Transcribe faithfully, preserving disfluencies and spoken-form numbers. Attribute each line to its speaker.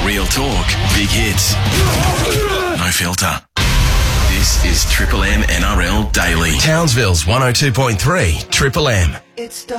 Speaker 1: Real talk, big hits. No filter. This is Triple M N R L Daily. Townsville's one oh two point three Triple M.
Speaker 2: It's